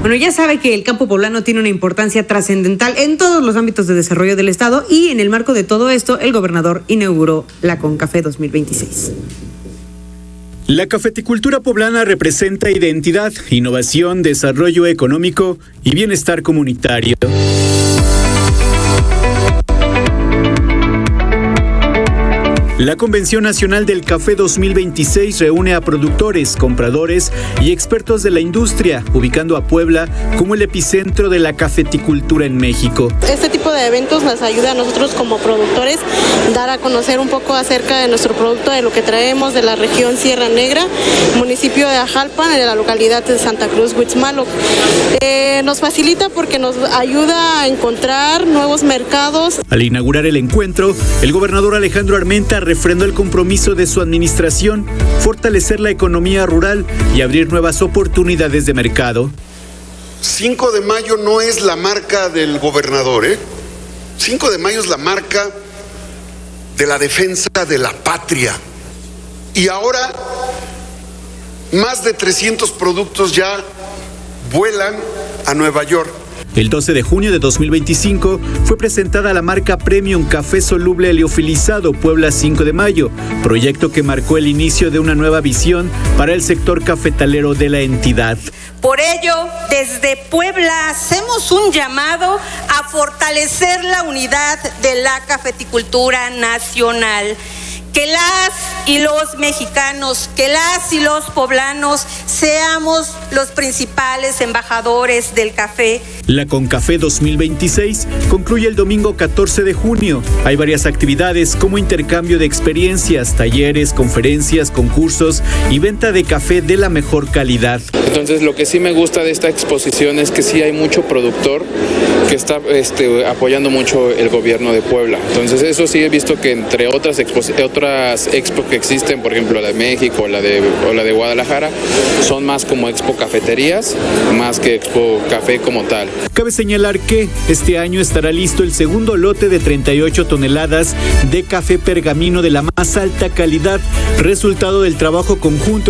Bueno, ya sabe que el campo poblano tiene una importancia trascendental en todos los ámbitos de desarrollo del estado y en el marco de todo esto, el gobernador inauguró la CONCAFE 2026. La cafeticultura poblana representa identidad, innovación, desarrollo económico y bienestar comunitario. La Convención Nacional del Café 2026 reúne a productores, compradores y expertos de la industria, ubicando a Puebla como el epicentro de la cafeticultura en México. Este tipo de eventos nos ayuda a nosotros como productores dar a conocer un poco acerca de nuestro producto, de lo que traemos de la región Sierra Negra, municipio de Ajalpan, de la localidad de Santa Cruz, Huitzmaloc. Nos facilita porque nos ayuda a encontrar nuevos mercados. Al inaugurar el encuentro, el gobernador Alejandro Armenta refrendó el compromiso de su administración, fortalecer la economía rural y abrir nuevas oportunidades de mercado. 5 de mayo no es la marca del gobernador, 5 de mayo es la marca de la defensa de la patria. Y ahora más de 300 productos ya vuelan a Nueva York. El 12 de junio de 2025 fue presentada la marca Premium Café Soluble Heliofilizado Puebla 5 de Mayo, proyecto que marcó el inicio de una nueva visión para el sector cafetalero de la entidad. Por ello, desde Puebla hacemos un llamado a fortalecer la unidad de la cafeticultura nacional. Que las y los mexicanos, que las y los poblanos seamos los principales embajadores del café. La CONCAFE 2026 concluye el domingo 14 de junio. Hay varias actividades como intercambio de experiencias, talleres, conferencias, concursos y venta de café de la mejor calidad. Entonces, lo que sí me gusta de esta exposición es que sí hay mucho productor que está apoyando mucho el gobierno de Puebla. Entonces, eso sí he visto que entre otras expos que existen, por ejemplo la de México o la de Guadalajara, son más como expo cafeterías, más que expo café como tal. Cabe señalar que este año estará listo el segundo lote de 38 toneladas de café pergamino de la más alta calidad, resultado del trabajo conjunto